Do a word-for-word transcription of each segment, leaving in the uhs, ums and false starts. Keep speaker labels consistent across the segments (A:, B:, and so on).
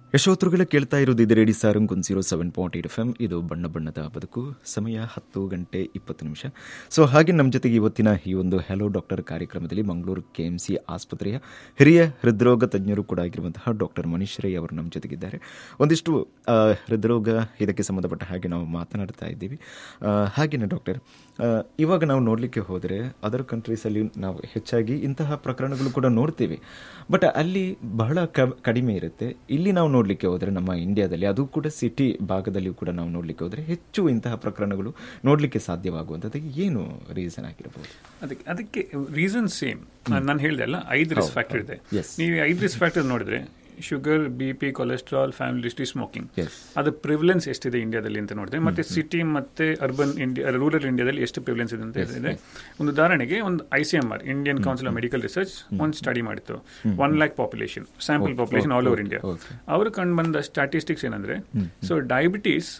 A: ಯಶೋತ್ರುಗಳ ಕೇಳ್ತಾ ಇರೋದು ಇದು ರೇಡಿ ಸಾರಂಗ್ ಒಂದು zero seven point eight F M. ಇದು ಬಣ್ಣ ಬಣ್ಣದ ಬದುಕು. ಸಮಯ ಹತ್ತು ಗಂಟೆ ಇಪ್ಪತ್ತು ನಿಮಿಷ. ಸೊ ಹಾಗೆ ನಮ್ಮ ಜೊತೆಗೆ ಇವತ್ತಿನ ಈ ಒಂದು ಹಲೋ ಡಾಕ್ಟರ್ ಕಾರ್ಯಕ್ರಮದಲ್ಲಿ ಮಂಗಳೂರು ಕೆ ಎಂ ಸಿ ಆಸ್ಪತ್ರೆಯ ಹಿರಿಯ ಹೃದ್ರೋಗ ತಜ್ಞರು ಕೂಡ ಆಗಿರುವಂತಹ ಡಾಕ್ಟರ್ ಮನೀಶ್ ರೈ ಅವರು ನಮ್ಮ ಜೊತೆಗಿದ್ದಾರೆ. ಒಂದಿಷ್ಟು ಹೃದ್ರೋಗ ಇದಕ್ಕೆ ಸಂಬಂಧಪಟ್ಟ ಹಾಗೆ ನಾವು ಮಾತನಾಡ್ತಾ ಇದ್ದೀವಿ. ಹಾಗೆಯೇ ಡಾಕ್ಟರ್, ಇವಾಗ ನಾವು ನೋಡಲಿಕ್ಕೆ ಹೋದರೆ ಅದರ್ ಕಂಟ್ರೀಸಲ್ಲಿ ನಾವು ಹೆಚ್ಚಾಗಿ ಇಂತಹ ಪ್ರಕರಣಗಳು ಕೂಡ ನೋಡ್ತೀವಿ. ಬಟ್ ಅಲ್ಲಿ ಬಹಳ ಕಡಿಮೆ ಇರುತ್ತೆ. ಇಲ್ಲಿ ನಾವು ನೋಡಲಿಕ್ಕೆ ಹೋದರೆ ನಮ್ಮ ಇಂಡಿಯಾದಲ್ಲಿ, ಅದು ಕೂಡ ಸಿಟಿ ಭಾಗದಲ್ಲಿಯೂ ಕೂಡ ನಾವು ನೋಡಲಿಕ್ಕೆ ಹೋದರೆ ಹೆಚ್ಚು ಇಂತಹ ಪ್ರಕರಣಗಳು ನೋಡಲಿಕ್ಕೆ ಸಾಧ್ಯವಾಗುವಂಥದ್ದು ಏನು ರೀಸನ್ ಆಗಿರಬಹುದು?
B: ಅದಕ್ಕೆ ಅದಕ್ಕೆ ರೀಸನ್ ಸೇಮ್. ನಾನು ಹೇಳಿದೆ ಅಲ್ಲ, ಐದು ರಿಸ್ಕ್ ಫ್ಯಾಕ್ಟರ್ ಇದೆ. ನೀವು ಐದು ರಿಸ್ಕ್ ಫ್ಯಾಕ್ಟರ್ ನೋಡಿದ್ರೆ sugar, B P, cholesterol, family history, smoking, ಅದು ಪ್ರಿವಿಲೆನ್ಸ್ ಎಷ್ಟಿದೆ ಇಂಡಿಯಾದಲ್ಲಿ ಅಂತ ನೋಡಿದ್ರೆ, ಮತ್ತೆ ಸಿಟಿ ಮತ್ತೆ ಅರ್ಬನ್ ಇಂಡಿಯಾ, ರೂರಲ್ ಇಂಡಿಯಾದಲ್ಲಿ ಎಷ್ಟು ಪ್ರಿವಿಲೆನ್ಸ್ ಇದೆ ಅಂತ ಹೇಳಿದ್ರೆ, ಒಂದು ಉದಾಹರಣೆಗೆ ಒಂದು I C M R, Indian council of medical research, ಒಂದು ಸ್ಟಡಿ ಮಾಡಿತ್ತು. One lac population, sample population all over India. ಅವರು ಕಂಡು ಬಂದ ಸ್ಟಾಟಿಸ್ಟಿಕ್ಸ್ ಏನಂದ್ರೆ, ಸೊ ಡಯಾಬಿಟೀಸ್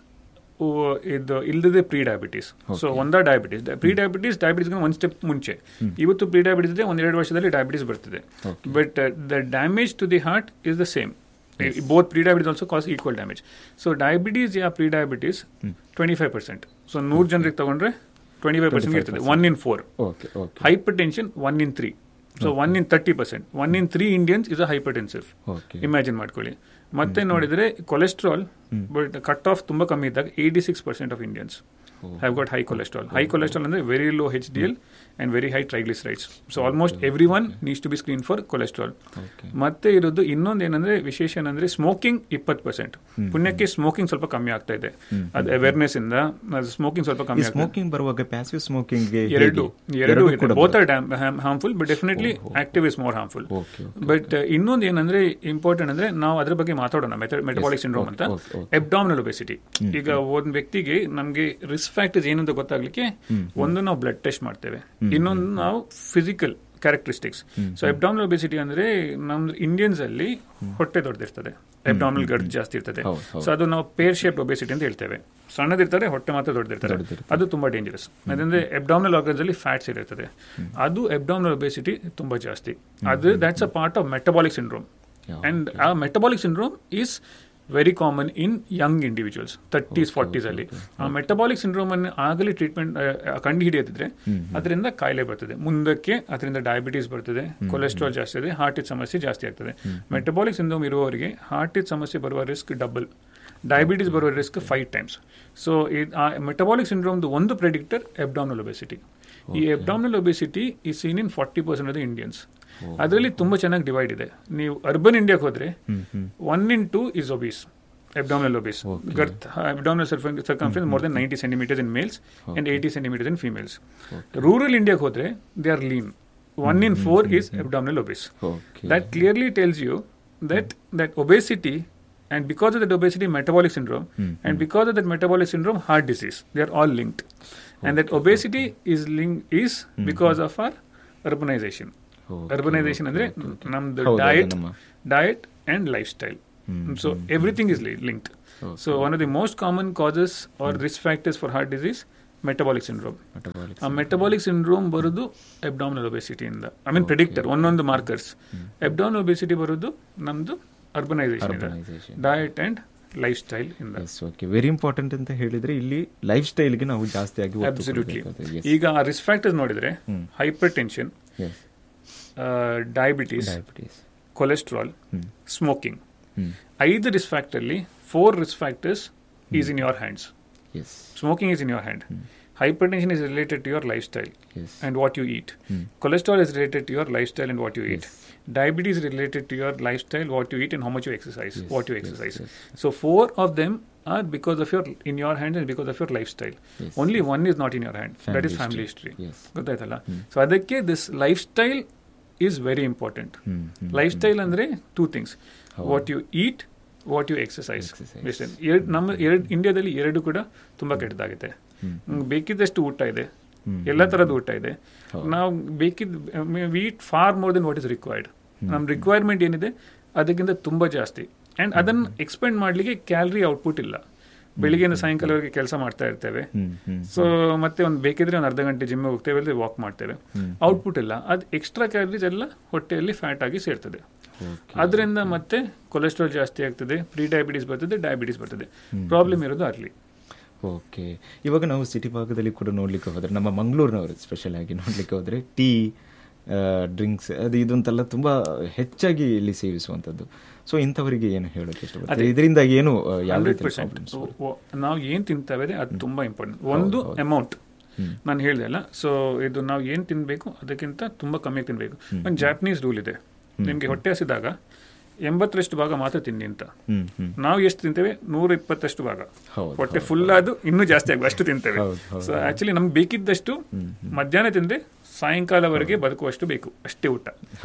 B: ಇದು ಇಲ್ಲದೆ ಪ್ರೀ ಡಯಾಬಿಟೀಸ್. ಸೊ ಒಂದ ಡಯಾಬಿಟೀಸ್ ಪ್ರೀ ಡಯಾಬಿಟೀಸ್ ಡಯಾಬಿಟೀಸ್ ಒಂದು ಸ್ಟೆಪ್ ಮುಂಚೆ. ಇವತ್ತು ಪ್ರೀ ಡಯಾಬಿಟೀಸ್ ಇದೆ, ಒಂದೆರಡು ವರ್ಷದಲ್ಲಿ ಡಯಾಬಿಟೀಸ್ ಬರ್ತದೆ. But the damage to the heart is the same. Both pre diabetes also cos equal damage. So diabetes yeah pre diabetes twenty five percent. So ನೂರು ಜನರಿಗೆ ತಗೊಂಡ್ರೆ ಟ್ವೆಂಟಿ ಫೈವ್ ಪರ್ಸೆಂಟ್ ಇರ್ತದೆ. One in four. Hyper tension one in three. So one in thirty percent. One in three Indians is a hyper ಟೆನ್ಸಿವ್. Imagine ಮಾಡ್ಕೊಳ್ಳಿ. ಮತ್ತೆ ನೋಡಿದ್ರೆ cholesterol but cut off ತುಂಬಾ ಕಮ್ಮಿ ಇದ್ದಾಗ eighty six percent of Indians have got high cholesterol. High cholesterol ಅಂದ್ರೆ very low H D L and very high triglycerides. So almost every one needs to B screen for cholesterol. ಮತ್ತೆ ಇರೋದು ಇನ್ನೊಂದು ಏನಂದ್ರೆ ವಿಶೇಷ ಏನಂದ್ರೆ ಸ್ಮೋಕಿಂಗ್ ಇಪ್ಪತ್ತು percent. ಪುಣ್ಯಕ್ಕೆ smoking ಸ್ವಲ್ಪ ಕಮ್ಮಿ ಆಗ್ತಾ ಇದೆ. ಅದು ಅವೇರ್ನೆಸ್ ಇಂದ ಸ್ಮೋಕಿಂಗ್ ಸ್ವಲ್ಪ ಕಮ್ಮಿ.
A: ಸ್ಮೋಕಿಂಗ್ ಬರುವಾಗ ಪ್ಯಾಸಿವ್ ಸ್ಮೋಕಿಂಗ್
B: ಎರಡು ಎರಡು both are harmful, but definitely active is more harmful. But ಇನ್ನೊಂದು ಏನಂದ್ರೆ ಇಂಪಾರ್ಟೆಂಟ್ ಅಂದ್ರೆ ನಾವು ಅದ್ರ ಬಗ್ಗೆ ಮಾತಾಡೋಣ, ಮೆಟಬಾಲಿಕ್ ಸಿಂಡ್ರೋಮ್ ಅಂತ. Abdominal obesity. ಈಗ ಒಂದು ವ್ಯಕ್ತಿಗೆ ನಮಗೆ ರಿಸ್ಕ್ ಫ್ಯಾಕ್ಟರ್ಸ್ ಏನು ಅಂತ ಗೊತ್ತಾಗ್ಲಿಕ್ಕೆ ಒಂದು ನಾವು ಬ್ಲಡ್ ಟೆಸ್ಟ್ ಮಾಡ್ತೇವೆ, ಇನ್ನೊಂದು ನಾವು physical characteristics. So abdominal obesity ಅಂದ್ರೆ ನಮ್ದು ಇಂಡಿಯನ್ಸ್ ಅಲ್ಲಿ ಹೊಟ್ಟೆ ದೊಡ್ಡದಿರ್ತದೆ, ಅಬ್ಡಾಮಿನಲ್ ಗಟ್ ಜಾಸ್ತಿ ಇರ್ತದೆ. ಸೊ ಅದು ನಾವು ಪೇರ್ ಶೇಪ್ ಒಬೆಸಿಟಿ ಅಂತ ಹೇಳ್ತೇವೆ. ಸಣ್ಣದಿರ್ತಾರೆ, ಹೊಟ್ಟೆ ಮಾತ್ರ ದೊಡ್ಡದಿರ್ತಾರೆ. ಅದು ತುಂಬಾ ಡೇಂಜರಸ್. ಅದಂದ್ರೆ ಅಬ್ಡಾಮಿನಲ್ ಆರ್ಗನ್ಸ್ ಅಲ್ಲಿ ಫ್ಯಾಟ್ಸ್ ಇರ್ತದೆ. ಅದು ಅಬ್ಡಾಮಿನಲ್ ಒಬೆಸಿಟಿ ತುಂಬಾ ಜಾಸ್ತಿ. ಅದು that's a part of metabolic syndrome. And ಆ metabolic syndrome is very common in young individuals, thirties forties ಅಲ್ಲಿ. ಆ ಮೆಟಬಾಲಿಕ್ ಸಿಂಡ್ರೋಮ್ ಅನ್ನು ಆಗಲಿ ಟ್ರೀಟ್ಮೆಂಟ್ ಕಂಡು ಹಿಡಿಯದಿದ್ರೆ ಅದರಿಂದ ಕಾಯಿಲೆ ಬರ್ತದೆ ಮುಂದಕ್ಕೆ. ಅದರಿಂದ ಡಯಾಬಿಟೀಸ್ ಬರ್ತದೆ, ಕೊಲೆಸ್ಟ್ರಾಲ್ ಜಾಸ್ತಿ ಇದೆ, ಹಾರ್ಟ್ ಸಮಸ್ಯೆ ಜಾಸ್ತಿ ಆಗ್ತದೆ. ಮೆಟಬಾಲಿಕ್ ಸಿಂಡ್ರೋಮ್ ಇರುವವರಿಗೆ ಹಾರ್ಟ್ ಸಮಸ್ಯೆ ಬರುವ ರಿಸ್ಕ್ ಡಬಲ್, ಡಯಾಬಿಟೀಸ್ ಬರುವ ರಿಸ್ಕ್ ಫೈವ್ ಟೈಮ್ಸ್. ಸೊ ಆ ಮೆಟಬಾಲಿಕ್ ಸಿಂಡ್ರೋಮ್ದು ಒಂದು ಪ್ರೆಡಿಕ್ಟರ್ ಅಬ್ಡಾಮಿನಲ್ ಒಬೆಸಿಟಿ. ಈ ಅಬ್ಡಾಮಿನಲ್ ಒಬೆಸಿಟಿ ಈ seen in forty percent of the Indians. ಅದರಲ್ಲಿ ತುಂಬಾ ಚೆನ್ನಾಗಿ ಡಿವೈಡ್ ಇದೆ. ನೀವು ಅರ್ಬನ್ ಇಂಡಿಯಾಕ್ಕೆ ಹೋದ್ರೆ one in two is obese, abdominal obese. Okay. Girth, abdominal circumference more than ninety centimeters in males okay. and eighty centimeters in females. Okay. Rural India hodre they are lean. One in four mm-hmm. is abdominal obese. Okay. That clearly tells you that mm-hmm. that obesity, and because of that obesity, metabolic syndrome, mm-hmm. and because of that metabolic syndrome, heart disease, they are all linked. Okay. And that obesity okay. is linked is mm-hmm. because of our urbanization. Okay. Urbanization andre okay. okay. namdu diet, diet and lifestyle. Mm-hmm. So everything is linked. Okay. So one of the most common causes or mm-hmm. risk factors for heart disease, metabolic syndrome. Metabolic syndrome. A metabolic syndrome barudu abdominal obesity inda. I mean okay. predictor, one on the markers. Mm-hmm. Abdominal obesity barudu namdu urbanization, urbanization. Diet and life style ಇಂದ.
A: Okay, very important ಅಂತ ಹೇಳಿದ್ರೆ ಇಲ್ಲಿ life ಸ್ಟೈಲ್ಗೆ ನಾವು ಜಾಸ್ತಿ ಆಗಿ
B: absolutely. ಈಗ ಆ risk factors ನೋಡಿದ್ರೆ hyper tension, diabetes, cholesterol, smoking, ಐದು ರಿಸ್ಕ್ ಫ್ಯಾಕ್ಟರ್ ಅಲ್ಲಿ four risk factors is in your hands. Smoking is in your hand. Hypertension is related to your lifestyle yes. and what you eat. Hmm. Cholesterol is related to your lifestyle and what you eat. Yes. Diabetes is related to your lifestyle, what you eat, and how much you exercise. Yes. What you exercise. Yes. Yes. So four of them are because of your in your hand and because of your lifestyle. Yes. Only yes. one is not in your hand. Family that is family history. Gottaitalla. Yes. Hmm. So adakke this lifestyle is very important. Hmm. Hmm. Lifestyle andre two things. How? What you eat, what you exercise. exercise. ನಮ್ಮ ಎರಡು ಇಂಡಿಯಾದಲ್ಲಿ ಎರಡು ಕೂಡ ತುಂಬಾ ಕೆಟ್ಟದಾಗಿದೆ. ಬೇಕಿದ್ದಷ್ಟು ಊಟ ಇದೆ, ಎಲ್ಲ ತರದ ಊಟ ಇದೆ. ನಾವು ಬೇಕಿದ್ದ we eat for more than what is required. ನಮ್ಮ ರಿಕ್ವೈರ್ಮೆಂಟ್ ಏನಿದೆ ಅದಕ್ಕಿಂತ ತುಂಬಾ ಜಾಸ್ತಿ. ಅಂಡ್ ಅದನ್ನ ಎಕ್ಸ್ಪೆಂಡ್ ಮಾಡ್ಲಿಕ್ಕೆ ಕ್ಯಾಲರಿ ಔಟ್ಪುಟ್ ಇಲ್ಲ. ಬೆಳಿಗ್ಗೆಯಿಂದ ಸಾಯಂಕಾಲವರೆಗೆ ಕೆಲಸ ಮಾಡ್ತಾ ಇರ್ತೇವೆ. ಸೊ ಮತ್ತೆ ಒಂದು ಬೇಕಿದ್ರೆ ಒಂದು ಅರ್ಧ ಗಂಟೆ ಜಿಮ್ ಹೋಗ್ತೇವೆ, ವಾಕ್ ಮಾಡ್ತೇವೆ, ಔಟ್ಪುಟ್ ಇಲ್ಲ. ಅದು ಎಕ್ಸ್ಟ್ರಾ ಕ್ಯಾಲರೀಸ್ ಎಲ್ಲ ಹೊಟ್ಟೆಯಲ್ಲಿ ಫ್ಯಾಟ್ ಆಗಿ ಸೇರ್ತದೆ. ಅದರಿಂದ ಮತ್ತೆ ಕೊಲೆಸ್ಟ್ರಾಲ್ ಜಾಸ್ತಿ ಆಗ್ತದೆ, ಪ್ರೀ ಡಯಾಬಿಟೀಸ್ ಬರ್ತದೆ, ಡಯಾಬಿಟೀಸ್ ಬರ್ತದೆ. ಪ್ರಾಬ್ಲಮ್ ಇರೋದು ಅಲ್ಲಿ.
A: ಓಕೆ, ಇವಾಗ ನಾವು ಸಿಟಿ ಭಾಗದಲ್ಲಿ ಕೂಡ ನೋಡ್ಲಿಕ್ಕೆ ಹೋದರೆ, ನಮ್ಮ ಮಂಗಳೂರಿನವರು ಸ್ಪೆಷಲ್ ಆಗಿ ನೋಡ್ಲಿಕ್ಕೆ ಹೋದರೆ ಟೀ, ಡ್ರಿಂಕ್ಸ್, ಅದು ಇದಂತೆಲ್ಲ ತುಂಬಾ ಹೆಚ್ಚಾಗಿ ಇಲ್ಲಿ ಸೇವಿಸುವಂಥದ್ದು. ಸೊ ಇಂಥವರಿಗೆ ಏನು ಹೇಳೋಕೆ ಇಷ್ಟಪಡ್ತಾರೆ? ಇದರಿಂದ ಏನು ಯಾವ ರೀತಿ ಪ್ರಾಬ್ಲಮ್ಸ್?
B: ನಾವು ಏನು ತಿಂತೇವೆ ಅದು ತುಂಬಾ ಇಂಪಾರ್ಟೆಂಟ್. ಒಂದು ಅಮೌಂಟ್ ನಾನು ಹೇಳಿದೆ ಅಲ್ಲ, ಸೊ ಇದು ನಾವು ಏನು ತಿನ್ಬೇಕು ಅದಕ್ಕಿಂತ ತುಂಬಾ ಕಮ್ಮಿ ತಿನ್ಬೇಕು. ಒಂದು ಜಾಪನೀಸ್ ರೂಲ್ ಇದೆ, ನಿಮ್ಗೆ ಹೊಟ್ಟೆ ಹಸಿದಾಗ ಎಂಬತ್ತರಷ್ಟು ಭಾಗ ಮಾತ್ರ ತಿನ್ನಿ ಅಂತ. ನಾವು ಎಷ್ಟು ತಿಂತೇವೆ? ನೂರ ಇಪ್ಪತ್ತಷ್ಟು ಭಾಗ. ಹೊಟ್ಟೆ ಫುಲ್ ಆದು ಇನ್ನೂ ಜಾಸ್ತಿ ಆಗ ಅಷ್ಟು ತಿಂತೇವೆ. ಸೊ ಆಕ್ಚುಲಿ ನಮ್ಗೆ ಬೇಕಿದ್ದಷ್ಟು ಮಧ್ಯಾಹ್ನ ತಿಂದ್ರೆ ಸಾಯಂಕಾಲವರೆಗೆ ಬದುಕುವಷ್ಟು ಬೇಕು, ಅಷ್ಟೇ ಊಟ.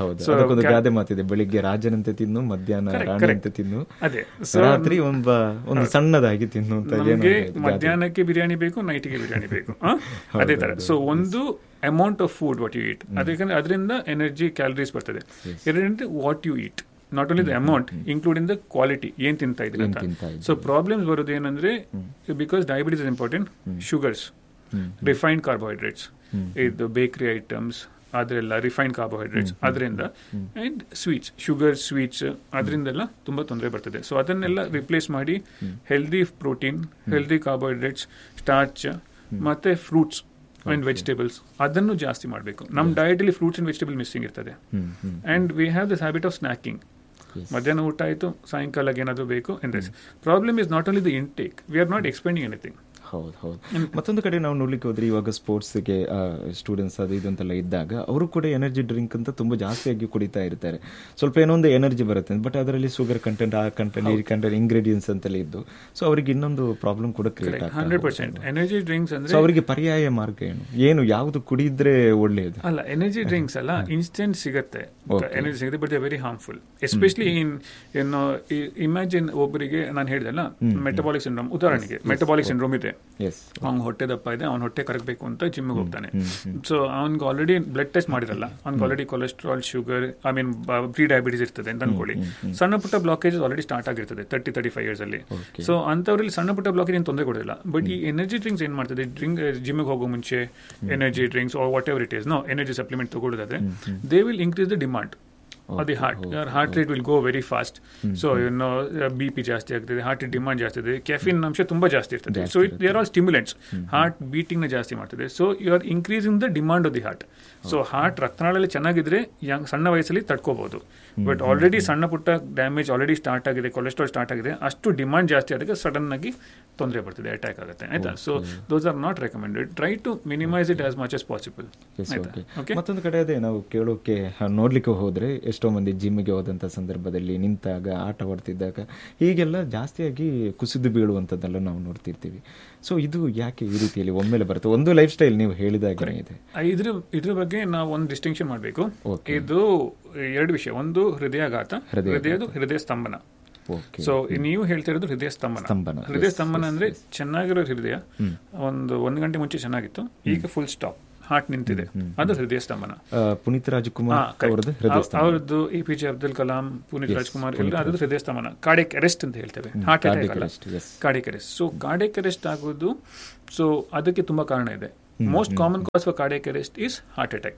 A: ಗಾದೆ ಮಾತಿದೆ, ಬೆಳಿಗ್ಗೆ ರಾಜನಂತೆ ತಿನ್ನು, ಮಧ್ಯಾಹ್ನ ರಾಣಿಯಂತೆ ತಿನ್ನು,
B: ಅದೇ
A: ರಾತ್ರಿ ಒಂದು ಸಣ್ಣದಾಗಿ ತಿನ್ನು ಅಂತ.
B: ನಮಗೆ ಮಧ್ಯಾಹ್ನಕ್ಕೆ ಬಿರಿಯಾನಿ ಬೇಕು, ನೈಟ್ಗೆ ಬಿರಿಯಾನಿ ಬೇಕು, ಅದೇ ತರ. ಸೊ ಒಂದು amount of food what you eat, ಅದಕ್ಕೆ ಅದರಿಂದ ಎನರ್ಜಿ ಕ್ಯಾಲರೀಸ್ ಬರ್ತದೆ. ಎರಡನೇದು what you eat, not only the amount, including the quality, ಏನ್ ತಿಂತಾ ಇದ್ರಿ ಅಂತ. ಸೊ ಪ್ರಾಬ್ಲಮ್ಸ್ ಬರೋದು ಏನಂದ್ರೆ, because diabetes is important, sugars, refined carbohydrates, ಇದು ಬೇಕರಿ ಐಟಮ್ಸ್ ಅದರೆಲ್ಲ ರಿಫೈನ್ಡ್ ಕಾರ್ಬೋಹೈಡ್ರೇಟ್ಸ್, ಅದರಿಂದ ಅಂಡ್ ಸ್ವೀಟ್ಸ್, ಶುಗರ್ ಸ್ವೀಟ್ಸ್, ಅದರಿಂದೆಲ್ಲ ತುಂಬಾ ತೊಂದರೆ ಬರ್ತದೆ. ಸೊ ಅದನ್ನೆಲ್ಲ ರಿಪ್ಲೇಸ್ ಮಾಡಿ healthy protein, healthy carbohydrates, starch ಮತ್ತೆ ಫ್ರೂಟ್ಸ್ ಅಂಡ್ ವೆಜಿಟೇಬಲ್ಸ್ ಅದನ್ನು ಜಾಸ್ತಿ ಮಾಡಬೇಕು. ನಮ್ಮ ಡಯಟ್ ಅಲ್ಲಿ ಫ್ರೂಟ್ಸ್ ಅಂಡ್ ವೆಜಿಟೇಬಲ್ ಮಿಸ್ಸಿಂಗ್ ಇರ್ತದೆ. And we have this habit of snacking. ಮಧ್ಯಾಹ್ನ ಊಟ ಆಯಿತು, ಸಾಯಂಕಾಲಕ್ಕೆ ಏನಾದರೂ ಬೇಕು. And this problem is not only the intake, we are not expending anything.
A: ಹೌದು ಹೌದು. ಮತ್ತೊಂದು ಕಡೆ ನಾವು ನೋಡ್ಲಿಕ್ಕೆ ಹೋದ್ರೆ, ಇವಾಗ ಸ್ಪೋರ್ಟ್ಸ್ಗೆ ಸ್ಟೂಡೆಂಟ್ಸ್ ಅದು ಇದಂತೆಲ್ಲ ಇದ್ದಾಗ ಅವರು ಕೂಡ ಎನರ್ಜಿ ಡ್ರಿಂಕ್ ಅಂತ ತುಂಬಾ ಜಾಸ್ತಿಯಾಗಿ ಕುಡಿತಾ ಇರ್ತಾರೆ. ಸ್ವಲ್ಪ ಏನೋ ಒಂದು ಎನರ್ಜಿ ಬರುತ್ತೆ, ಬಟ್ ಅದರಲ್ಲಿ ಶುಗರ್ ಕಂಟೆಂಟ್, ಆ ಕಂಟೆಂಟ್, ಈ ಕಂಟೆಂಟ್, ಇಂಗ್ರೀಡಿಯೆಂಟ್ಸ್ ಅಂತೆಲ್ಲ ಇದ್ದು, ಸೊ ಅವರಿಗೆ ಇನ್ನೊಂದು ಪ್ರಾಬ್ಲಮ್ ಕೂಡ ಕ್ರಿಯೇಟ್ ಆಗ್ತದೆ.
B: ಹಂಡ್ರೆಡ್ ಪರ್ಸೆಂಟ್ ಎನರ್ಜಿ ಡ್ರಿಂಕ್ಸ್ ಅಂದ್ರೆ
A: ಅವರಿಗೆ ಪರ್ಯಾಯ ಮಾರ್ಗ ಏನು ಏನು ಯಾವುದು ಕುಡಿದ್ರೆ ಒಳ್ಳೆಯದು?
B: ಅಲ್ಲ, ಎನರ್ಜಿ ಡ್ರಿಂಕ್ಸ್ ಅಲ್ಲ, ಇನ್ಸ್ಟೆಂಟ್ ಸಿಗುತ್ತೆ, ಎನರ್ಜಿ ಸಿಗುತ್ತೆ, but they very harmful. Especially in ಏನು ಇಮ್ಯಾಜಿನ್, ಒಬ್ಬರಿಗೆ ನಾನು ಹೇಳಿದೆಲ್ಲ ಮೆಟಬಾಲಿಕ್ ಸಿಂಡ್ರೋಮ್, ಉದಾಹರಣೆಗೆ ಮೆಟಬಾಲಿಕ್ ಸಿಂಡ್ರೋಮ್ ಇದೆ, ಅವ್ನ ಹೊಟ್ಟೆ ದಪ್ಪ ಇದೆ, ಅವ್ನ ಹೊಟ್ಟೆ ಕರಗಬೇಕು ಅಂತ ಜಿಮ್ಗೆ ಹೋಗ್ತಾನೆ. ಸೊ ಅವ್ನಿಗೆ ಆಲ್ರೆಡಿ ಬ್ಲಡ್ ಟೆಸ್ಟ್ ಮಾಡಿರಲ್ಲ, ಅವ್ನಿಗೆ already cholesterol, sugar, I mean pre diabetes ಇರ್ತದೆ ಅಂತ ಅನ್ಕೊಳ್ಳಿ. ಸಣ್ಣ ಪುಟ್ಟ ಬ್ಲಾಕೇಜಸ್ ಆಲ್ರೆಡಿ ಸ್ಟಾರ್ಟ್ ಆಗಿರ್ತದೆ ತರ್ಟಿ ತರ್ಟಿ ಫೈವ್ ಇಯರ್ಸ್ ಅಲ್ಲಿ. ಸೊ ಅಂತವ್ರಲ್ಲಿ ಸಣ್ಣ ಪುಟ್ಟ ಬ್ಲಾಕೇಜ್ ಏನು ತೊಂದರೆ ಕೊಡೋದಿಲ್ಲ. ಬಟ್ ಈ ಎನರ್ಜಿ ಡ್ರಿಂಕ್ಸ್ ಏನ್ ಮಾಡ್ತದೆ, ಡ್ರಿಂಕ್ ಜಿಮ್ಗೆ ಹೋಗೋ ಮುಂಚೆ energy drinks R what ever it is, no energy supplement ತಗೊಳ್ಳೋದಾದ್ರೆ they will increase the demand of the heart. Your heart rate will go very fast. So you know B P ಜಾಸ್ತಿ ಆಗ್ತದೆ, heart demand ಜಾಸ್ತಿ ಇದೆ, caffeine ಅಂಶ ತುಂಬಾ ಜಾಸ್ತಿ ಇರ್ತದೆ. So it they are all stimulants, heart beating ನ ಜಾಸ್ತಿ ಮಾಡ್ತದೆ. So you are increasing the demand of the heart. So heart ರಕ್ತನಾಳಲ್ಲಿ ಚೆನ್ನಾಗಿದ್ರೆ ಯಂಗ್ ಸಣ್ಣ ವಯಸ್ಸಲ್ಲಿ ತಡ್ಕೋಬಹುದು. ಬಟ್ ಆಲ್ರೆಡಿ ಸಣ್ಣ ಪುಟ್ಟ ಡ್ಯಾಮೇಜ್ ಆಲ್ರೆಡಿ ಸ್ಟಾರ್ಟ್ ಆಗಿದೆ, ಕೊಲೆಸ್ಟ್ರಾಲ್ ಸ್ಟಾರ್ಟ್ ಆಗಿದೆ, ಅಷ್ಟು ಡಿಮಾಂಡ್ ಜಾಸ್ತಿ ಆದಾಗ ಸಡನ್ ಆಗಿ ತೊಂದರೆ ಬರ್ತದೆ, ಅಟ್ಯಾಕ್ ಆಗುತ್ತೆ. ಆಯ್ತಾ? So those are not recommended. Try to minimise it as much as possible.
A: ಮತ್ತೊಂದು ಕಡೆ ಅದೇ ನಾವು ಕೇಳೋಕೆ ನೋಡ್ಲಿಕ್ಕೆ ಹೋದ್ರೆ, ಎಷ್ಟೋ ಮಂದಿ ಜಿಮ್ಗೆ ಹೋದಂಥ ಸಂದರ್ಭದಲ್ಲಿ ನಿಂತಾಗ, ಆಟವಾಡ್ತಿದ್ದಾಗ ಹೀಗೆಲ್ಲ ಜಾಸ್ತಿಯಾಗಿ ಕುಸಿದು ಬೀಳುವಂಥದ್ದೆಲ್ಲ ನಾವು ನೋಡ್ತಿರ್ತೀವಿ. ಸೊ ಇದು ಯಾಕೆ ಈ ರೀತಿಯಲ್ಲಿ ಒಮ್ಮೆಲೆ ಬರುತ್ತೆ? ಒಂದು ಲೈಫ್ ಸ್ಟೈಲ್ ನೀವು ಹೇಳಿದಾಗ ಇದೆ.
B: ಇದ್ರ ಇದ್ರ ಬಗ್ಗೆ ನಾವು ಒಂದು ಡಿಸ್ಟಿಂಕ್ಷನ್ ಮಾಡಬೇಕು. ಇದು ಎರಡು ವಿಷಯ. ಒಂದು ಹೃದಯಾಘಾತ, ಹೃದಯದು ಹೃದಯ ಸ್ತಂಭನ. ಸೊ ನೀವು ಹೇಳ್ತಿರೋದು ಹೃದಯ ಸ್ತಂಭನ. ಹೃದಯ ಸ್ತಂಭನ ಅಂದ್ರೆ ಚೆನ್ನಾಗಿರೋ ಹೃದಯ ಒಂದು ಒಂದು ಗಂಟೆ ಮುಂಚೆ ಚೆನ್ನಾಗಿತ್ತು, ಈಗ ಫುಲ್ ಸ್ಟಾಪ್, ಹಾರ್ಟ್ ನಿಂತಿದೆ, ಅದು ಹೃದಯ ಸ್ತಂಭನ.
A: ಪುನೀತ್ ರಾಜ್ಕುಮಾರ್
B: ಅವ್ರದ್ದು, A P J Abdul Kalam, Puneeth Rajkumar ಎಲ್ಲ ಅದು ಹೃದಯ ಸ್ತಂಭನ. ಕಾರ್ಡಿಯಕ್ ಅರೆಸ್ಟ್ ಅಂತ ಹೇಳ್ತೇವೆ, ಹಾರ್ಟ್ ಅಟ್ಯಾಕ್ ಅಲ್ಲ, cardiac arrest. So cardiac arrest ಆಗೋದು, ಸೊ ಅದಕ್ಕೆ ತುಂಬಾ ಕಾರಣ ಇದೆ. Most common cause for cardiac arrest is heart attack.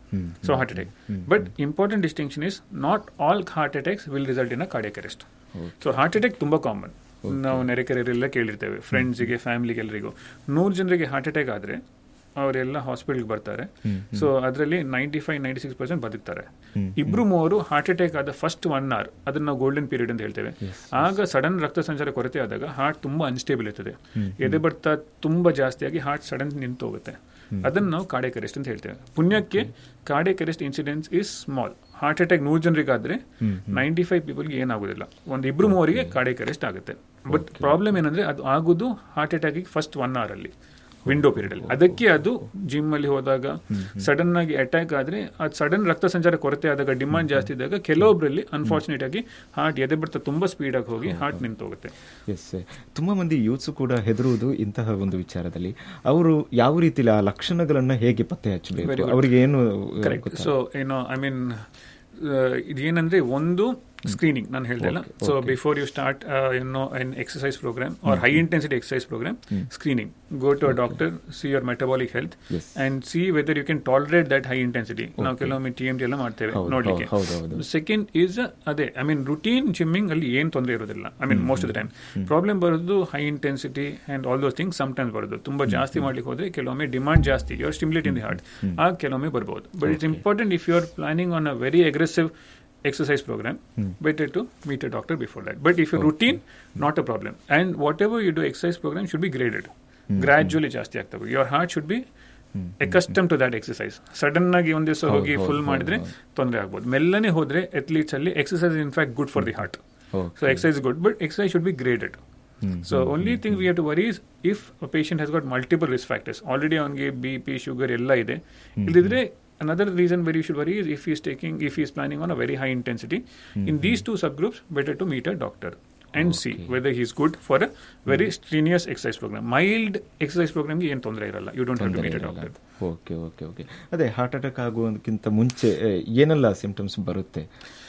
B: So heart attack, but important distinction is not all heart attacks will result in a cardiac arrest. So heart attack ತುಂಬಾ common, ನಾವು ನೆರೆಕೆರೆಲ್ಲ ಕೇಳಿರ್ತೇವೆ, ಫ್ರೆಂಡ್ಸ್ಗೆ, ಫ್ಯಾಮಿಲಿಗೆ, ಎಲ್ಲರಿಗೂ. ನೂರು ಜನರಿಗೆ ಹಾರ್ಟ್ ಅಟ್ಯಾಕ್ ಆದ್ರೆ ಅವರೆಲ್ಲ ಹಾಸ್ಪಿಟಲ್ಗೆ ಬರ್ತಾರೆ. ಸೊ ಅದರಲ್ಲಿ ninety five ninety six percent ಬದುಕ್ತಾರೆ. ಇಬ್ರು ಮೂವರು ಹಾರ್ಟ್ ಅಟ್ಯಾಕ್ ಆದ ಫಸ್ಟ್ ಒನ್ ಅವರ್, ಅದನ್ನ ನಾವು ಗೋಲ್ಡನ್ ಪೀರಿಯಡ್ ಅಂತ ಹೇಳ್ತೇವೆ. ಆಗ ಸಡನ್ ರಕ್ತ ಸಂಚಾರ ಕೊರತೆ ಆದಾಗ ಹಾರ್ಟ್ ತುಂಬಾ ಅನ್ಸ್ಟೇಬಲ್ ಇರ್ತದೆ, ಎದೆ ಬಡ್ತ ತುಂಬಾ ಜಾಸ್ತಿಯಾಗಿ ಹಾರ್ಟ್ ಸಡನ್ ನಿಂತು ಹೋಗುತ್ತೆ. ಅದನ್ನ ನಾವು ಕಾರ್ಡಿಯಕ್ ಅರೆಸ್ಟ್ ಅಂತ ಹೇಳ್ತೇವೆ. ಪುಣ್ಯಕ್ಕೆ cardiac arrest incidence is small. Heart attack ನೂರು ಜನರಿಗಾದ್ರೆ ನೈಂಟಿ ಫೈವ್ ಪೀಪಲ್ಗೆ ಏನಾಗುದಿಲ್ಲ, ಒಂದು ಇಬ್ರು ಮೂವರಿಗೆ ಕಾರ್ಡಿಯಕ್ ಅರೆಸ್ಟ್ ಆಗುತ್ತೆ. ಬಟ್ ಪ್ರಾಬ್ಲಮ್ ಏನಂದ್ರೆ ಅದು ಆಗುದು heart attack first one hour ಅಲ್ಲಿ, ವಿಂಡೋ ಪೀರಿಯಡ್ ಅಲ್ಲಿ. ಅದಕ್ಕೆ ಅದು ಜಿಮ್ ಅಲ್ಲಿ ಹೋದಾಗ ಸಡನ್ ಆಗಿ ಅಟ್ಯಾಕ್ ಆದ್ರೆ, ಅದು ಸಡನ್ ರಕ್ತ ಸಂಚಾರ ಕೊರತೆ ಆದಾಗ, ಡಿಮಾಂಡ್ ಜಾಸ್ತಿ ಇದ್ದಾಗ ಕೆಲವೊಬ್ಬರಲ್ಲಿ ಅನ್ಫಾರ್ಚುನೇಟ್ ಆಗಿ ಹಾರ್ಟ್ ಎದೆ ಬಡ್ತ ತುಂಬಾ ಸ್ಪೀಡ್ ಆಗಿ ಹೋಗಿ ಹಾರ್ಟ್ ನಿಂತು ಹೋಗುತ್ತೆ.
A: ಎಸ್, ತುಂಬಾ ಮಂದಿ ಯೂತ್ಸ್ ಕೂಡ ಹೆದರುವುದು ಇಂತಹ ಒಂದು ವಿಚಾರದಲ್ಲಿ. ಅವರು ಯಾವ ರೀತಿ ಆ ಲಕ್ಷಣಗಳನ್ನ ಹೇಗೆ ಪತ್ತೆ ಹಚ್ಚಬೇಕು, ಅವರಿಗೆ ಏನು?
B: ಸೊ ಏನೋ ಐ ಮೀನ್ ಇದೇನಂದ್ರೆ, ಒಂದು ಸ್ಕ್ರೀನಿಂಗ್ ನಾನು ಹೇಳ್ದಲ್ಲ. So before you start you know N exercise program R high intensity exercise program, screening, go to a doctor, see your metabolic health and see whether you can tolerate that high intensity. ನಾವು ಕೆಲವೊಮ್ಮೆ T M T ಎಲ್ಲ ಮಾಡ್ತೇವೆ ನೋಡ್ಲಿಕ್ಕೆ. Second is ಅದೇ I mean routine gymming ಅಲ್ಲಿ ಏನ್ ತೊಂದರೆ ಇರೋದಿಲ್ಲ. I mean most of the time problem ಬರೋದು high intensity and all those things some times ಬರೋದು. ತುಂಬಾ ಜಾಸ್ತಿ ಮಾಡ್ಲಿಕ್ಕೆ ಹೋದ್ರೆ ಕೆಲವೊಮ್ಮೆ ಡಿಮಾಂಡ್ ಜಾಸ್ತಿ, you are stimulating the heart, ಆಗ ಕೆಲವೊಮ್ಮೆ ಬರ್ಬೋದು. But it's important if you are planning on a very aggressive exercise program, hmm. better to meet a doctor before that. But if you're okay. routine, not a problem. And whatever you do exercise program should be graded. Hmm. Gradually ಜಾಸ್ತಿ ಆಗ್ತವೆ. Your heart should be hmm. accustomed to that exercise. Sudden ಆಗಿ ಒಂದು ದಿವಸ ಹೋಗಿ full ಮಾಡಿದ್ರೆ ತೊಂದರೆ ಆಗ್ಬೋದು. ಮೆಲ್ಲನೆ ಹೋದ್ರೆ athletes ಅಲ್ಲಿ exercise is in fact good for the heart. Okay. So exercise is good, but exercise should be graded. Hmm. So hmm. only thing we have to worry is if a patient has got multiple risk factors. Already ಅವನಿಗೆ B P sugar ಎಲ್ಲ ಇದೆ. ಇಲ್ಲದಿದ್ರೆ another reason where you should worry is if he is taking, if he is planning on a very high intensity. Mm-hmm. In these two subgroups, better to meet a doctor and okay. see whether he is good for a very mm-hmm. strenuous exercise program. Mild exercise program ಗೆ ಏನು ತೊಂದರೆ ಇರಲ್ಲ. You don't have to meet a doctor.
A: Okay okay okay ಅದೇ heart attack ಆಗುವುದಕ್ಕಿಂತ ಮುಂಚೆ ಏನೆಲ್ಲ symptoms ಬರುತ್ತೆ?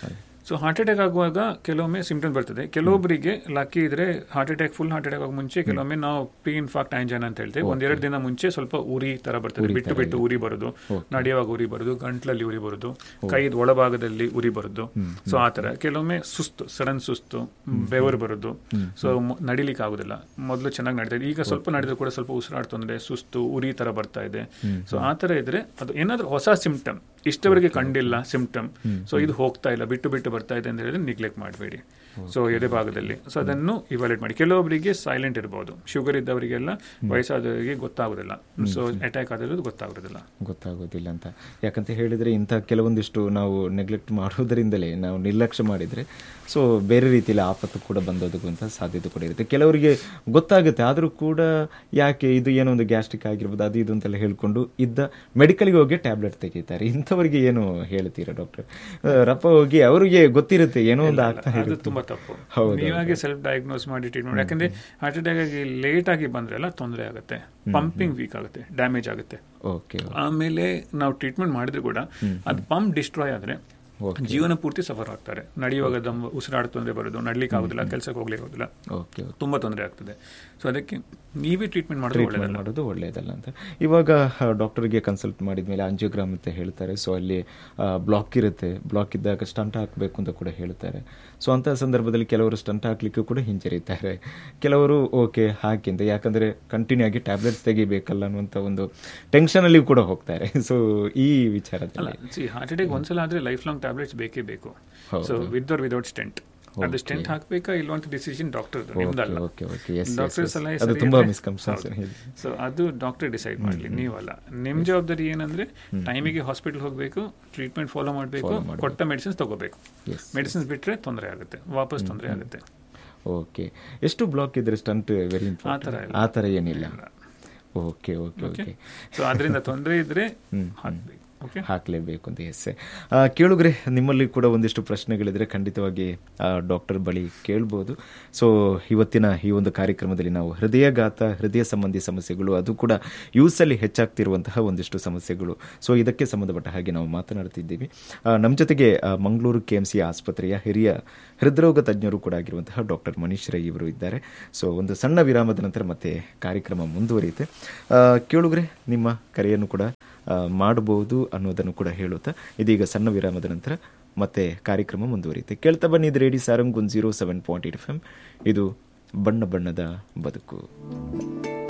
B: So heart attack ಆಗುವಾಗ ಕೆಲವೊಮ್ಮೆ ಸಿಂಪ್ಟಮ್ಸ್ ಬರ್ತದೆ. ಕೆಲವೊಬ್ಬರಿಗೆ ಲಕ್ಕಿ ಇದ್ರೆ heart attack full heart attack ಆಗ ಮುಂಚೆ ಕೆಲವೊಮ್ಮೆ ನಾವು ಪ್ರೀ ಇನ್ಫಾರ್ಕ್ಟ್ ಆಂಜಿನಾ ಅಂತ ಹೇಳ್ತೇವೆ. ಒಂದೆರಡು ದಿನ ಮುಂಚೆ ಸ್ವಲ್ಪ ಉರಿ ತರ ಬರ್ತದೆ, ಬಿಟ್ಟು ಬಿಟ್ಟು ಉರಿ ಬರೋದು, ನಡೆಯುವಾಗ ಉರಿ ಬರೋದು, ಗಂಟ್ಲಲ್ಲಿ ಉರಿ ಬರೋದು, ಕೈದ ಒಳಭಾಗದಲ್ಲಿ ಉರಿ ಬರೋದು. ಸೊ ಆ ತರ ಕೆಲವೊಮ್ಮೆ ಸುಸ್ತು, ಸಡನ್ ಸುಸ್ತು, ಬೆವರು ಬರೋದು, ಸೊ ನಡಿಲಿಕ್ಕೆ ಆಗುದಿಲ್ಲ. ಮೊದಲು ಚೆನ್ನಾಗಿ ನಡೀತಾ ಇದೆ, ಈಗ ಸ್ವಲ್ಪ ನಡೆದ್ರು ಕೂಡ ಸ್ವಲ್ಪ ಉಸಿರಾಟ ತೊಂದರೆ, ಸುಸ್ತು, ಉರಿ ತರ ಬರ್ತಾ ಇದೆ. ಸೊ ಆ ತರ ಇದ್ರೆ ಅದು ಏನಾದ್ರೂ ಹೊಸ ಸಿಂಪ್ಟಮ್ ಇಷ್ಟವರೆಗೆ ಕಂಡಿಲ್ಲ ಸಿಂಪ್ಟಮ್, ಸೊ ಇದು ಹೋಗ್ತಾ ಇಲ್ಲ, ಬಿಟ್ಟು ಬಿಟ್ಟು ಬರ್ತಾ ಇದೆ ಅಂತ ಹೇಳಿದ್ರೆ ನಿಗ್ಲೆಕ್ಟ್ ಮಾಡಬೇಡಿ. ಸೊ ಎದೆ ಭಾಗದಲ್ಲಿ ಸೊ ಅದನ್ನು ಇವಾಲ್ಯೂಟ್ ಮಾಡಿ. ಕೆಲವೊಬ್ಬರಿಗೆ ಸೈಲೆಂಟ್ ಇರಬಹುದು, ಶುಗರ್ ಇದ್ದವರಿಗೆಲ್ಲ ವಯಸ್ಸಾದವರಿಗೆ ಗೊತ್ತಾಗೋದಿಲ್ಲ, ಸೊ ಅಟ್ಯಾಕ್ ಆದಿರೋದು ಗೊತ್ತಾಗೋದಿಲ್ಲ
A: ಗೊತ್ತಾಗೋದಿಲ್ಲ ಅಂತ. ಯಾಕಂತ ಹೇಳಿದ್ರೆ ಇಂಥ ಕೆಲವೊಂದಿಷ್ಟು ನಾವು ನೆಗ್ಲೆಕ್ಟ್ ಮಾಡೋದರಿಂದಲೇ, ನಾವು ನಿರ್ಲಕ್ಷ್ಯ ಮಾಡಿದ್ರೆ ಸೊ ಬೇರೆ ರೀತಿಯಲ್ಲಿ ಆಪತ್ತು ಕೂಡ ಬಂದೋದಕ್ಕಂತ ಸಾಧ್ಯತೆ ಕೂಡ ಇರುತ್ತೆ. ಕೆಲವರಿಗೆ ಗೊತ್ತಾಗುತ್ತೆ, ಆದರೂ ಕೂಡ ಯಾಕೆ ಇದು ಏನೋ ಒಂದು ಗ್ಯಾಸ್ಟ್ರಿಕ್ ಆಗಿರ್ಬೋದು ಅದು ಇದು ಅಂತೆಲ್ಲ ಹೇಳ್ಕೊಂಡು ಇದ್ದ ಮೆಡಿಕಲ್ಗೆ ಹೋಗಿ ಟ್ಯಾಬ್ಲೆಟ್ ತೆಗಿತಾರೆ. ಇಂಥವರಿಗೆ ಏನು ಹೇಳ್ತೀರಾ ಡಾಕ್ಟರ್? ರಪ್ಪ ಹೋಗಿ ಅವರಿಗೆ ಗೊತ್ತಿರುತ್ತೆ ಏನೋ ಒಂದು ಆಗ್ತಾ ಇದೆ.
B: ತುಂಬಾ ತಪ್ಪು. ನೀವಾಗೆ ಸೆಲ್ಫ್ ಡಯಾಗ್ನೋಸ್ ಮಾಡಿ ಟ್ರೀಟ್ಮೆಂಟ್, ಯಾಕಂದ್ರೆ ಹಾರ್ಟ್ ಅಟ್ಯಾಕ್ ಆಗಿ ಲೇಟ್ ಆಗಿ ಬಂದ್ರೆ ಎಲ್ಲ ತೊಂದರೆ ಆಗುತ್ತೆ, ಪಂಪಿಂಗ್ ವೀಕ್ ಆಗುತ್ತೆ, ಡ್ಯಾಮೇಜ್ ಆಗುತ್ತೆ. ಆಮೇಲೆ ನಾವು ಟ್ರೀಟ್ಮೆಂಟ್ ಮಾಡಿದ್ರು ಕೂಡ ಅದು ಪಂಪ್ ಡಿಸ್ಟ್ರಾಯ್ ಆದ್ರೆ ಜೀವನ ಪೂರ್ತಿ ಸಫರ್ ಆಗ್ತಾರೆ. ನಡೆಯುವಾಗ ದಮ್ ಉಸಿರಾಡ ತೊಂದರೆ ಬರೋದು, ನಡ್ಲಿಕ್ಕೆ ಆಗೋದಿಲ್ಲ, ಕೆಲಸಕ್ಕೆ ಹೋಗ್ಲಿಕ್ಕೆ ಆಗೋದಿಲ್ಲ, ತುಂಬಾ ತೊಂದರೆ ಆಗ್ತದೆ. ಸೊ ಅದಕ್ಕೆ ನೀವೇ ಟ್ರೀಟ್ಮೆಂಟ್ ಮಾಡೋದು
A: ಮಾಡೋದು ಒಳ್ಳೆಯದಲ್ಲ ಅಂತ. ಇವಾಗ ಡಾಕ್ಟರ್ಗೆ ಕನ್ಸಲ್ಟ್ ಮಾಡಿದ್ಮೇಲೆ ಆಂಜಿಯೋಗ್ರಾಮ್ ಅಂತ ಹೇಳ್ತಾರೆ. ಸೊ ಅಲ್ಲಿ ಬ್ಲಾಕ್ ಇರುತ್ತೆ, ಬ್ಲಾಕ್ ಇದ್ದಾಗ ಸ್ಟಂಟ್ ಹಾಕಬೇಕು ಅಂತ ಕೂಡ ಹೇಳ್ತಾರೆ. ಸೊ ಅಂತಹ ಸಂದರ್ಭದಲ್ಲಿ ಕೆಲವರು ಸ್ಟಂಟ್ ಹಾಕ್ಲಿಕ್ಕೂ ಕೂಡ ಹಿಂಜರಿತಾರೆ, ಕೆಲವರು ಓಕೆ ಹಾಕಿ ಅಂತ, ಯಾಕಂದ್ರೆ ಕಂಟಿನ್ಯೂ ಆಗಿ ಟ್ಯಾಬ್ಲೆಟ್ಸ್ ತೆಗಿಬೇಕಲ್ಲ ಅನ್ನುವಂಥ ಒಂದು ಟೆನ್ಷನ್ ಅಲ್ಲಿ ಕೂಡ ಹೋಗ್ತಾರೆ. ಸೊ ಈ ವಿಚಾರದಲ್ಲಿ
B: ಹಾರ್ಟ್ ಅಟ್ಯಾಕ್ ಒಂದ್ಸಲ ಆದ್ರೆ ಲೈಫ್ ಲಾಂಗ್ ಟ್ಯಾಬ್ಲೆಟ್ಸ್ ಬೇಕೇ ಬೇಕು. So with R without stent ಅದು ಸ್ಟೆಂಟ್ ಹಾಕ್ಬೇಕಾ ಇಲ್ಲ ಅಂತ ಡಿಸಿಷನ್ ಡಾಕ್ಟರ್ ನಿಮ್ದಲ್ಲ. ಡಾಕ್ಟರ್ ಸಲಹೆ ಸೊ ಅದು ಡಾಕ್ಟರ್ ಡಿಸೈಡ್ ಮಾಡಲಿ, ನೀವಲ್ಲ. ನಿಮ್ ಜವಾಬ್ದಾರಿ ಏನಂದ್ರೆ ಟೈಮಿಗೆ ಹಾಸ್ಪಿಟಲ್ ಹೋಗ್ಬೇಕು, ಟ್ರೀಟ್ಮೆಂಟ್ ಫಾಲೋ ಮಾಡಬೇಕು, ಕೊಟ್ಟ ಮೆಡಿಸಿನ್ಸ್ ತಗೋಬೇಕು. ಮೆಡಿಸಿನ್ಸ್ ಬಿಟ್ರೆ ತೊಂದರೆ ಆಗುತ್ತೆ, ವಾಪಸ್ ತೊಂದರೆ ಆಗುತ್ತೆ.
A: ಓಕೆ, ಎಷ್ಟು ಬ್ಲಾಕ್ ಇದ್ರೆ ಸ್ಟಂಟ್ ವೆರಿ ಇಂಪಾರ್ಟೆಂಟ್, ಆ ಥರ ಏನಿಲ್ಲ. ಓಕೆ ಓಕೆ ಓಕೆ
B: ಸೊ ಅದರಿಂದ ತೊಂದರೆ ಇದ್ರೆ ಹಾಕ್ಬೇಕು,
A: ಹಾಕಲೇಬೇಕು ಅಂತ. ಎಸ್ ಕೇಳುಗ್ರೆ, ನಿಮ್ಮಲ್ಲಿ ಕೂಡ ಒಂದಿಷ್ಟು ಪ್ರಶ್ನೆಗಳಿದ್ರೆ ಖಂಡಿತವಾಗಿ ಡಾಕ್ಟರ್ ಬಳಿ ಕೇಳ್ಬೋದು. ಸೊ ಇವತ್ತಿನ ಈ ಒಂದು ಕಾರ್ಯಕ್ರಮದಲ್ಲಿ ನಾವು ಹೃದಯಘಾತ, ಹೃದಯ ಸಂಬಂಧಿ ಸಮಸ್ಯೆಗಳು, ಅದು ಕೂಡ ಯೂಸಲ್ಲಿ ಹೆಚ್ಚಾಗ್ತಿರುವಂತಹ ಒಂದಿಷ್ಟು ಸಮಸ್ಯೆಗಳು, ಸೊ ಇದಕ್ಕೆ ಸಂಬಂಧಪಟ್ಟ ಹಾಗೆ ನಾವು ಮಾತನಾಡ್ತಿದ್ದೀವಿ. ನಮ್ಮ ಜೊತೆಗೆ ಮಂಗಳೂರು ಕೆ ಎಂ ಸಿ ಆಸ್ಪತ್ರೆಯ ಹಿರಿಯ ಹೃದ್ರೋಗ ತಜ್ಞರು ಕೂಡ ಆಗಿರುವಂತಹ ಡಾಕ್ಟರ್ ಮನೀಶ್ ರೈ ಇವರು ಇದ್ದಾರೆ. ಸೊ ಒಂದು ಸಣ್ಣ ವಿರಾಮದ ನಂತರ ಮತ್ತೆ ಕಾರ್ಯಕ್ರಮ ಮುಂದುವರಿಯುತ್ತೆ. ಕೇಳುಗ್ರೆ, ನಿಮ್ಮ ಕರೆಯನ್ನು ಕೂಡ ಮಾಡಬಹುದು ಅನ್ನೋದನ್ನು ಕೂಡ ಹೇಳುತ್ತಾ ಇದೀಗ ಸಣ್ಣ ವಿರಾಮದ ನಂತರ ಮತ್ತೆ ಕಾರ್ಯಕ್ರಮ ಮುಂದುವರಿಯುತ್ತೆ. ಕೇಳ್ತಾ ಬನ್ನಿ, ಇದು radio Sarang one zero seven point eight F M. ಇದು ಬಣ್ಣ ಬಣ್ಣದ ಬದುಕು.